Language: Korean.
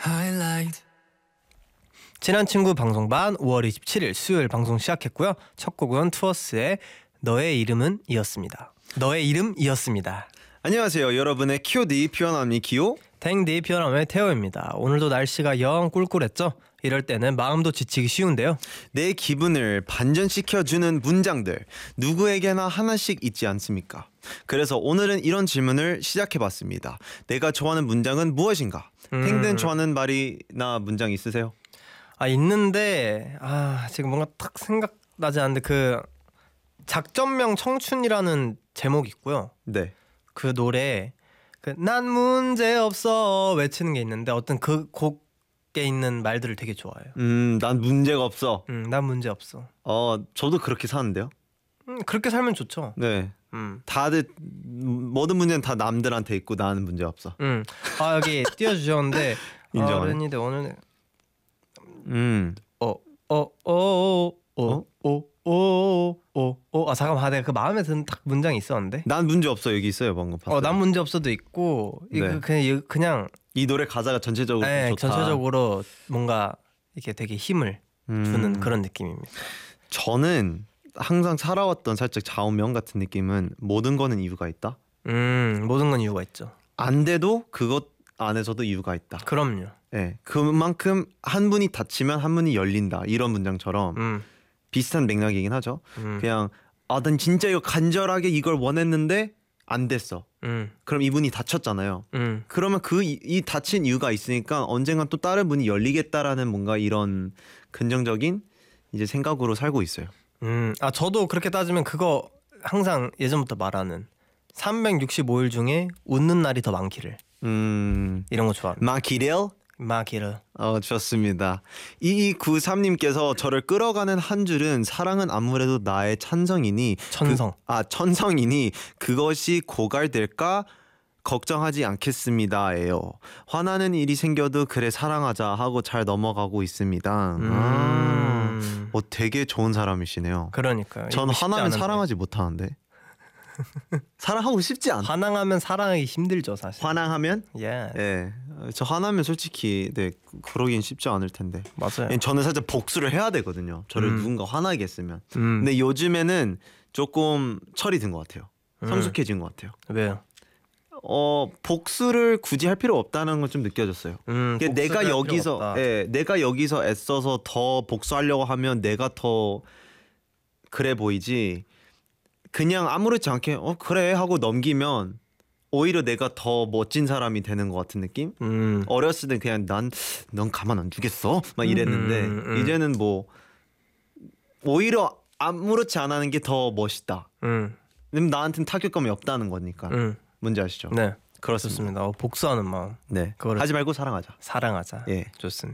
highlight. 친한 친구 방송반 5월 27일 수요일 방송 시작했고요. 첫 곡은 투어스의 너의 이름은 이었습니다. 너의 이름이었습니다. 안녕하세요. 여러분의 키오디 피어남니 키오. 탱디 피어남의 태호입니다. 오늘도 날씨가 영 꿀꿀했죠? 이럴 때는 마음도 지치기 쉬운데요. 내 기분을 반전시켜주는 문장들 누구에게나 하나씩 있지 않습니까? 그래서 오늘은 이런 질문을 시작해봤습니다. 내가 좋아하는 문장은 무엇인가? 탱든 좋아하는 말이나 문장 있으세요? 있는데 지금 뭔가 딱 생각나지 않는데 그 작전명 청춘이라는 제목이 있고요. 네. 그 노래 난 문제 없어 외치는 게 있는데 어떤 그 곡에 있는 말들을 되게 좋아해요. 난 문제가 없어. 난 문제 없어. 저도 그렇게 사는데요. 그렇게 살면 좋죠. 네. 다들 모든 문제는 다 남들한테 있고 나는 문제 없어. 여기 띄워주셨는데 인정하네. 어른이들 오늘 잠깐만 내가 그 마음에 드는 딱 문장이 있었는데. 난 문제 없어 여기 있어요 방금 봤어요. 난 문제 없어도 있고 네. 그냥 이 노래 가사가 전체적으로 좋다. 전체적으로 뭔가 이렇게 되게 힘을 주는 그런 느낌입니다. 저는 항상 살아왔던 살짝 좌우명 같은 느낌은 모든 거는 이유가 있다. 모든 건 이유가 있죠. 안 돼도 그것 안에서도 이유가 있다. 그럼요. 네, 그만큼 한 분이 닫히면 한 문이 열린다 이런 문장처럼 비슷한 맥락이긴 하죠. 그냥 난 진짜 이거 간절하게 이걸 원했는데 안 됐어. 그럼 이분이 닫혔잖아요. 그러면 이 닫힌 이유가 있으니까 언젠간 또 다른 문이 열리겠다라는 뭔가 이런 긍정적인 이제 생각으로 살고 있어요. 저도 그렇게 따지면 그거 항상 예전부터 말하는 365일 중에 웃는 날이 더 많기를. 이런 거 좋아합니다. 마기를. 좋습니다. 2293님께서 저를 끌어가는 한 줄은 사랑은 아무래도 나의 천성이니 천성이니 그것이 고갈될까 걱정하지 않겠습니다예요. 화나는 일이 생겨도 그래 사랑하자 하고 잘 넘어가고 있습니다. 되게 좋은 사람이시네요. 그러니까요. 전 화나면 사랑하지 못하는데. 사랑하고 싶지 않아. 화나면 사랑하기 힘들죠 사실. 화나하면? 예. 저 화나면 솔직히 그러긴 쉽지 않을 텐데. 맞아요. 저는 살짝 복수를 해야 되거든요. 저를 누군가 화나게 했으면. 음. 근데 요즘에는 조금 철이 든 것 같아요. 성숙해진 것 같아요. 왜요? 복수를 굳이 할 필요 없다는 걸 좀 느껴졌어요. 내가 여기서 애써서 더 복수하려고 하면 내가 더 그래 보이지. 그냥 아무렇지 않게 그래 하고 넘기면 오히려 내가 더 멋진 사람이 되는 것 같은 느낌? 어렸을 땐 그냥 넌 가만 안 두겠어? 막 이랬는데 이제는 뭐 오히려 아무렇지 않은 게 더 멋있다. 왜냐면 나한테는 타격감이 없다는 거니까. 뭔지 아시죠? 네. 그렇습니다. 좋습니다. 복수하는 마음. 네. 그거를 하지 말고 사랑하자. 사랑하자. 예. 좋습니다.